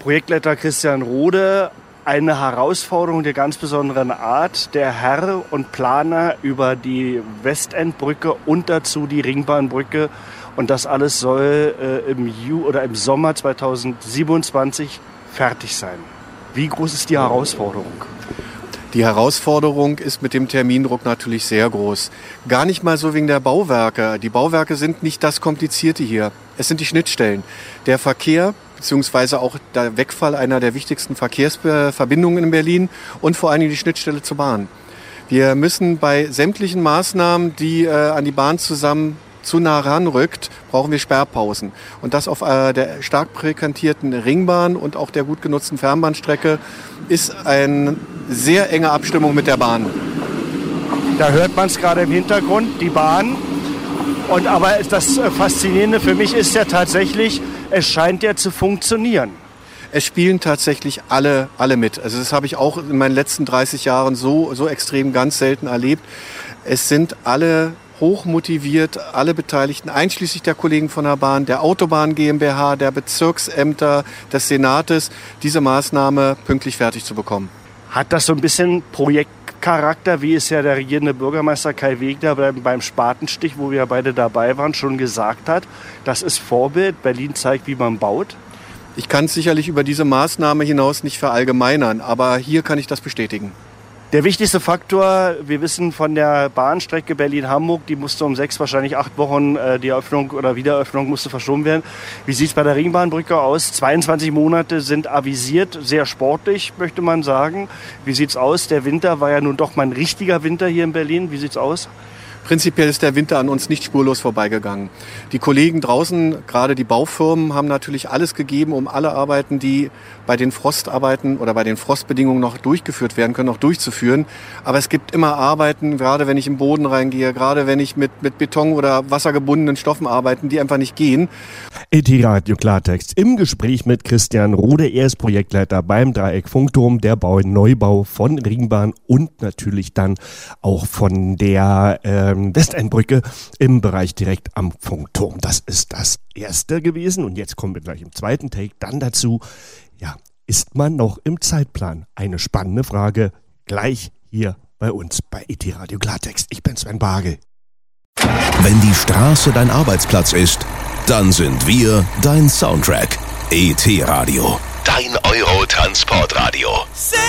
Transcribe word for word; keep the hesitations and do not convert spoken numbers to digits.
Projektleiter Christian Rode, eine Herausforderung der ganz besonderen Art, der Herr und Planer über die Westendbrücke und dazu die Ringbahnbrücke. Und das alles soll äh, im Ju- oder im Sommer zweitausendsiebenundzwanzig fertig sein. Wie groß ist die Herausforderung? Die Herausforderung ist mit dem Termindruck natürlich sehr groß. Gar nicht mal so wegen der Bauwerke. Die Bauwerke sind nicht das Komplizierte hier. Es sind die Schnittstellen. Der Verkehr, beziehungsweise auch der Wegfall einer der wichtigsten Verkehrsverbindungen in Berlin und vor allem die Schnittstelle zur Bahn. Wir müssen bei sämtlichen Maßnahmen, die äh, an die Bahn zusammen zu nah ranrückt, brauchen wir Sperrpausen. Und das auf äh, der stark frequentierten Ringbahn und auch der gut genutzten Fernbahnstrecke ist eine sehr enge Abstimmung mit der Bahn. Da hört man es gerade im Hintergrund, die Bahn. Und aber das Faszinierende für mich ist ja tatsächlich, es scheint ja zu funktionieren. Es spielen tatsächlich alle, alle mit. Also das habe ich auch in meinen letzten dreißig Jahren so, so extrem ganz selten erlebt. Es sind alle hochmotiviert, alle Beteiligten, einschließlich der Kollegen von der Bahn, der Autobahn GmbH, der Bezirksämter, des Senates, diese Maßnahme pünktlich fertig zu bekommen. Hat das so ein bisschen Projektcharakter, wie es ja der regierende Bürgermeister Kai Wegner beim Spatenstich, wo wir beide dabei waren, schon gesagt hat? Das ist Vorbild, Berlin zeigt, wie man baut. Ich kann es sicherlich über diese Maßnahme hinaus nicht verallgemeinern, aber hier kann ich das bestätigen. Der wichtigste Faktor, wir wissen von der Bahnstrecke Berlin-Hamburg, die musste um sechs, wahrscheinlich acht Wochen, äh, die Eröffnung oder Wiedereröffnung musste verschoben werden. Wie sieht es bei der Ringbahnbrücke aus? zweiundzwanzig Monate sind avisiert, sehr sportlich, möchte man sagen. Wie sieht es aus? Der Winter war ja nun doch mal ein richtiger Winter hier in Berlin. Wie sieht es aus? Prinzipiell ist der Winter an uns nicht spurlos vorbeigegangen. Die Kollegen draußen, gerade die Baufirmen, haben natürlich alles gegeben, um alle Arbeiten, die bei den Frostarbeiten oder bei den Frostbedingungen noch durchgeführt werden können, noch durchzuführen. Aber es gibt immer Arbeiten, gerade wenn ich im Boden reingehe, gerade wenn ich mit, mit Beton oder wassergebundenen Stoffen arbeite, die einfach nicht gehen. E T-Radio Klartext im Gespräch mit Christian Rode. Er ist Projektleiter beim Dreieck Funkturm, der Bau Neubau von Ringbahn und natürlich dann auch von der ähm, Westendbrücke im Bereich direkt am Funkturm. Das ist das erste gewesen und jetzt kommen wir gleich im zweiten Take dann dazu. Ja, ist man noch im Zeitplan? Eine spannende Frage gleich hier bei uns bei E T-Radio Klartext. Ich bin Sven Bagel. Wenn die Straße dein Arbeitsplatz ist, dann sind wir dein Soundtrack. E T-Radio, dein Euro-Transportradio.